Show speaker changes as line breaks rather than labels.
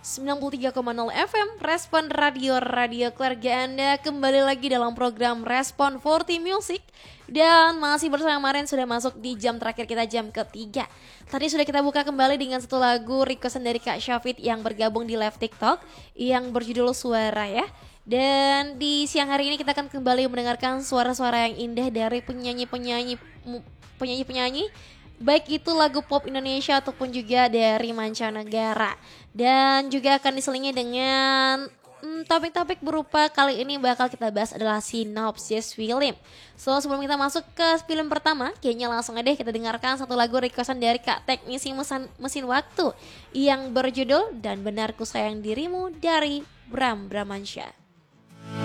93,0 FM, Respon Radio keluarga Anda kembali lagi dalam program Respon 40 Music. Dan masih bersama Maren, sudah masuk di jam terakhir kita, jam ketiga. Tadi sudah kita buka kembali dengan satu lagu requestan dari Kak Syafid yang bergabung di live TikTok yang berjudul Suara ya. Dan di siang hari ini kita akan kembali mendengarkan suara-suara yang indah dari penyanyi-penyanyi baik itu lagu pop Indonesia ataupun juga dari mancanegara. Dan juga akan diselingi dengan topik-topik berupa kali ini bakal kita bahas adalah sinopsis film. So sebelum kita masuk ke film pertama, kayaknya langsung aja kita dengarkan satu lagu requestan dari Kak Teknisi Mesin Waktu yang berjudul Dan Benar Ku Sayang Dirimu dari Bram Bramansyah.